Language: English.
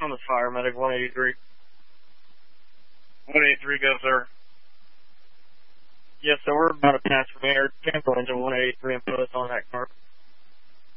Plymouth Fire Medic 183. 183, go, sir. Yes, sir, we're about to pass from here. Cancel engine 183 and put us on that car.